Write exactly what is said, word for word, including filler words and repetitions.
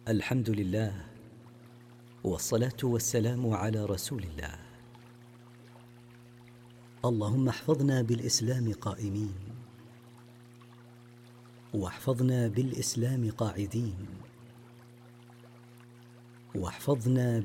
الحمد لله، والصلاة والسلام على رسول الله. اللهم احفظنا بالإسلام قائمين، واحفظنا بالإسلام قاعدين، واحفظنا